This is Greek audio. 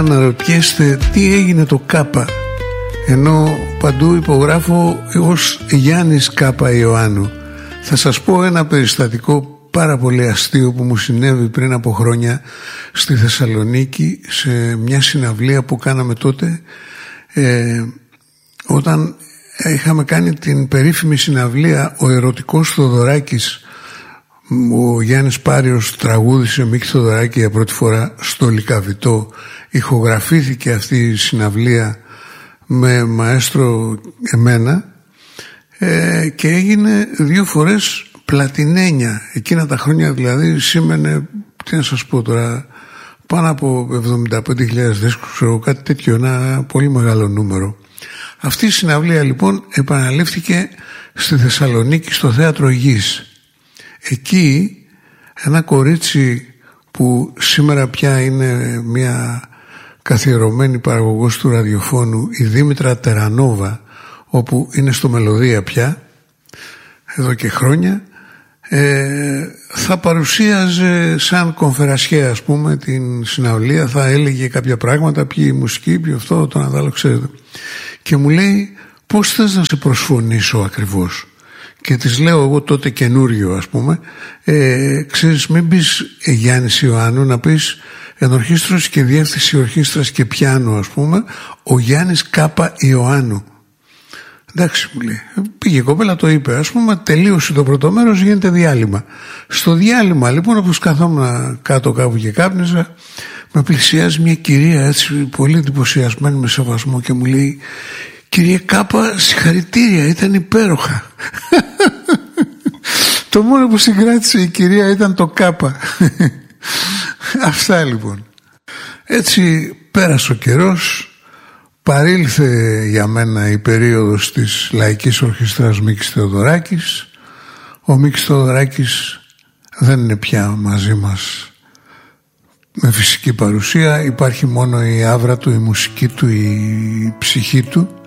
Αναρωτιέστε τι έγινε το Κάπα, ενώ παντού υπογράφω ως Γιάννης Κάπα Ιωάννου. Θα σας πω ένα περιστατικό πάρα πολύ αστείο που μου συνέβη πριν από χρόνια στη Θεσσαλονίκη, σε μια συναυλία που κάναμε τότε, όταν είχαμε κάνει την περίφημη συναυλία Ο Ερωτικός Θοδωράκης. Ο Γιάννης Πάριος τραγούδισε Μίκη Θοδωράκη για πρώτη φορά στο Λυκαβητό. Ηχογραφήθηκε αυτή η συναυλία με μαέστρο εμένα, και έγινε 2 φορές πλατινένια. Εκείνα τα χρόνια δηλαδή σήμαινε, τι να σας πω τώρα, πάνω από 75.000 δίσκους, ξέρω, κάτι τέτοιο, ένα πολύ μεγάλο νούμερο. Αυτή η συναυλία λοιπόν επαναλήφθηκε στη Θεσσαλονίκη στο Θέατρο Γης. Εκεί ένα κορίτσι που σήμερα πια είναι μια καθιερωμένη παραγωγός του ραδιοφώνου, η Δήμητρα Τερανόβα, όπου είναι στο Μελωδία πια εδώ και χρόνια, θα παρουσίαζε σαν κονφερασιέ, ας πούμε, την συναυλία. Θα έλεγε κάποια πράγματα, ποιοι η μουσική, ποιοι αυτό, το να άλλο, ξέρετε. Και μου λέει, πώς θες να σε προσφωνήσω ακριβώς? Και της λέω εγώ τότε καινούριο, ας πούμε, ξέρεις, μην πεις Γιάννης Ιωάννου, να πεις ενορχήστρωση και διεύθυνση ορχήστρας και πιάνο, ας πούμε, ο Γιάννης Κάπα Ιωάννου. Εντάξει, μου λέει. Πήγε η κοπέλα, το είπε, ας πούμε, τελείωσε το πρώτο μέρος, γίνεται διάλειμμα. Στο διάλειμμα λοιπόν, όπως καθόμουν κάτω κάπου και κάπνιζα, με πλησιάζει μια κυρία έτσι πολύ εντυπωσιασμένη, με σεβασμό, και μου λέει, κύριε Κάπα, συγχαρητήρια, ήταν υπέροχα. Το μόνο που συγκράτησε η κυρία ήταν το Κάπα. Αυτά λοιπόν. Έτσι πέρασε ο καιρός. Παρήλθε για μένα η περίοδος της Λαϊκής Ορχήστρας Μίκης Θεοδωράκης. Ο Μίκης Θεοδωράκης δεν είναι πια μαζί μας με φυσική παρουσία. Υπάρχει μόνο η άβρα του, η μουσική του, η ψυχή του.